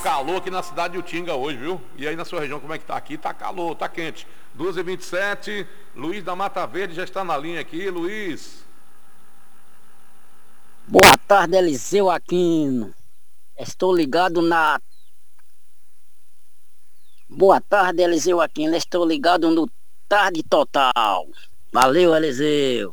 calor aqui na cidade de Utinga hoje, viu? E aí na sua região, como é que tá? Aqui tá calor, tá quente. 2h27, Luiz da Mata Verde já está na linha aqui. Luiz. Boa tarde, Eliseu Aquino. Estou ligado na... Boa tarde, Eliseu Aquino. Estou ligado no Tarde Total. Valeu, Eliseu.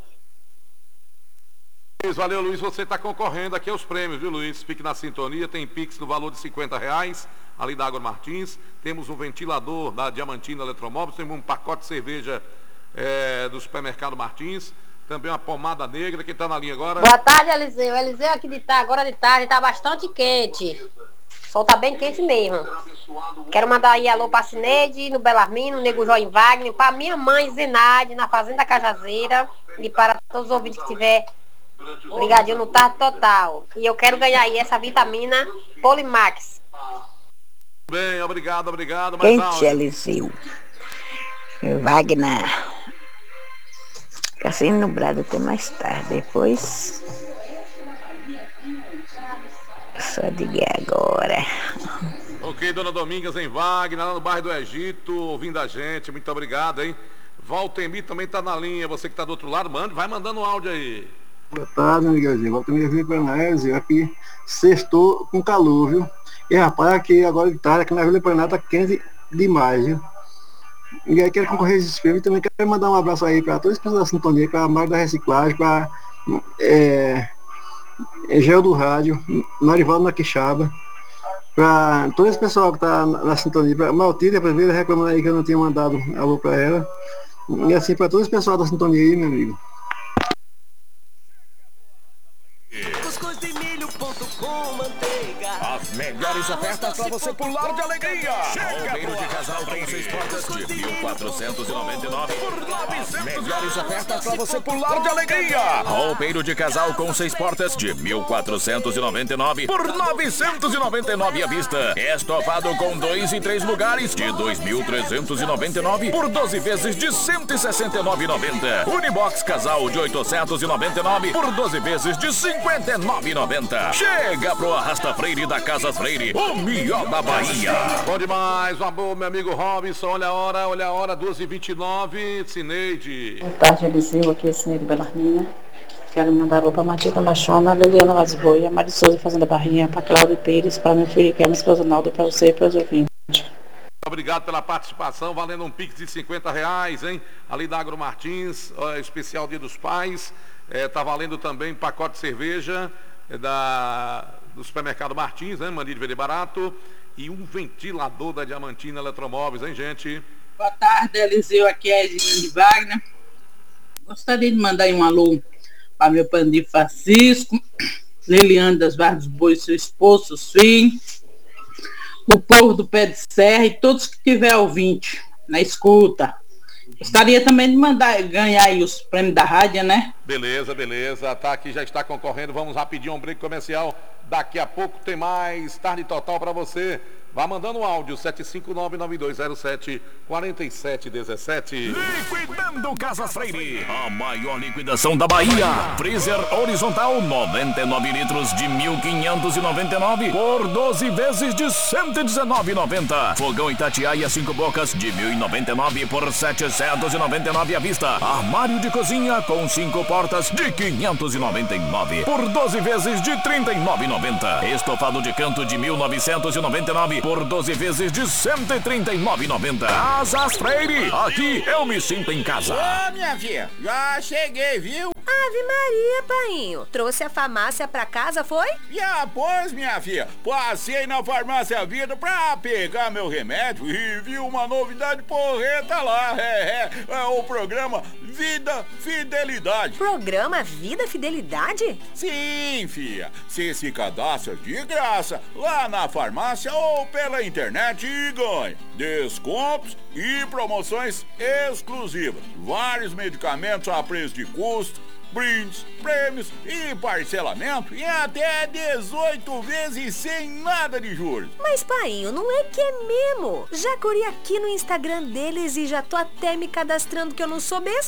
Valeu, Luiz. Você está concorrendo aqui aos prêmios, viu, Luiz? Fique na sintonia. Tem Pix no valor de R$50, ali da Água Martins. Temos um ventilador da Diamantina Eletromóveis. Temos um pacote de cerveja do supermercado Martins. Também uma pomada negra. Quem está na linha agora? Boa tarde, Eliseu. Eliseu aqui agora de tarde. Está bastante quente. O sol está bem quente mesmo. Quero mandar aí alô para Cineide, no Belarmino, no Nego João Wagner, para minha mãe Zenaide, na Fazenda Cajazeira. E para todos os ouvintes que tiver ligadinho no Tarde Total. E eu quero ganhar aí essa vitamina Polimax. Bem, obrigado. Quente, Eliseu. Wagner. Fica assim nublado até mais tarde. Depois... Só diga agora. Ok, dona Domingas em Wagner, lá no bairro do Egito, ouvindo a gente. Muito obrigado, hein? Valtemir também está na linha. Você que está do outro lado, vai mandando um áudio aí. Boa tarde, Miguelzinho. Valtemir Vila Planésio. Aqui sextou com calor, viu? E rapaz, aqui agora de tarde, aqui na Vila Planésio, tá quente demais, viu? E aí quero concorrer a esses prêmios. Também quero mandar um abraço aí para todos os pessoas da sintonia, para a Mário da Reciclagem, para Gel do Rádio, Marivaldo na Quixaba, para todo esse pessoal que está na sintonia, para Maltida, primeiro reclamando aí que eu não tinha mandado alô para ela. E assim, para todo esse pessoal da sintonia aí, meu amigo. As melhores ofertas para você pular de alegria. Roupeiro de casal com 6 portas de 1.499 por 900. Melhores ofertas para você pular de alegria. Roupeiro de casal com 6 portas de 1.499 por 999 à vista. Estofado com 2 e 3 lugares de 2.399 por 12 vezes de 169,90. Unibox casal de 899 por 12 vezes de 59,90. Chega pro Arrasta Freire da Casas Freire, o melhor da Bahia. Bom demais, um amor, meu amigo Robinson. Olha a hora, 2h29, Cineide. Boa tarde, Eliseu, aqui é Cineide Belarmina. Quero mandar alô para Matilda Machona, Liliana Lasboia, Mari Souza Fazenda Barrinha, para Cláudio Pires, para meu filho que é minha esposa Naldo, para você e para os ouvintes. Obrigado pela participação, valendo um Pix de R$50, hein? Ali da Agro Martins, especial Dia dos Pais. Tá valendo também pacote de cerveja do supermercado Martins, né? Mania de vender barato. E um ventilador da Diamantina Eletromóveis, hein, gente? Boa tarde, Eliseu. Aqui é a Edilene Wagner. Gostaria de mandar aí um alô para meu Pandir Francisco, Liliane das Vargas Bois, seu esposo, seus filhos, o povo do Pé de Serra e todos que tiver ouvinte na escuta. Gostaria também de ganhar aí os prêmios da rádio, né? Beleza. Tá aqui, já está concorrendo. Vamos rapidinho, um break comercial. Daqui a pouco tem mais Tarde Total para você. Vá mandando um áudio, 75992074717. Liquidando Casas Freire, a maior liquidação da Bahia. Freezer horizontal, 99 litros de 1.599 por 12 vezes de 119,90. Fogão Itatiaia 5 bocas de 1.099 por 799 à vista. Armário de cozinha com 5 portas de 599 por 12 vezes de 39,90. Estofado de canto de 1.999 por 12 vezes de 139,90. Casas Freire, aqui eu me sinto em casa. Ô, minha filha, já cheguei, viu? Ave Maria, painho. Trouxe a farmácia pra casa, foi? Já, pois, minha filha. Passei na Farmácia Vida pra pegar meu remédio e vi uma novidade porreta lá. É o programa Vida Fidelidade. Programa Vida Fidelidade? Sim, filha. Você se cadastra de graça lá na farmácia ou pela internet e ganha descontos e promoções exclusivas. Vários medicamentos a preço de custo, brindes, prêmios e parcelamento em até 18 vezes sem nada de juros. Mas, painho, não é que é mesmo? Já corri aqui no Instagram deles e já tô até me cadastrando que eu não sou besta.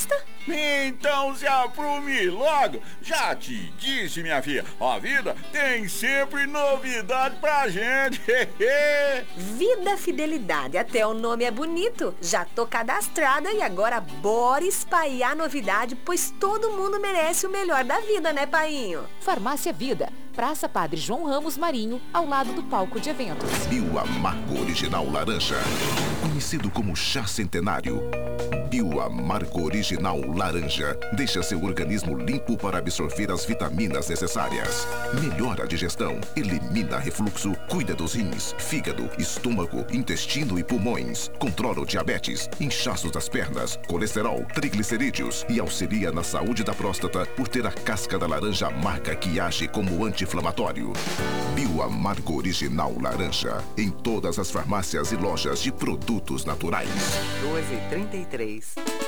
Então se aprume logo. Já te disse, minha filha, a vida tem sempre novidade pra gente. Vida Fidelidade, até o nome é bonito. Já tô cadastrada e agora bora espalhar novidade, pois todo mundo merece o melhor da vida, né, painho? Farmácia Vida, Praça Padre João Ramos Marinho, ao lado do palco de eventos. Bioamargo Original Laranja, conhecido como chá centenário. Bioamargo Original Laranja deixa seu organismo limpo para absorver as vitaminas necessárias. Melhora a digestão, elimina refluxo, cuida dos rins, fígado, estômago, intestino e pulmões. Controla o diabetes, inchaços das pernas, colesterol, triglicerídeos e auxilia na saúde da próstata por ter a casca da laranja amarga que age como anti-inflamatório. Bioamargo Original Laranja, em todas as farmácias e lojas de produtos naturais. 12h33.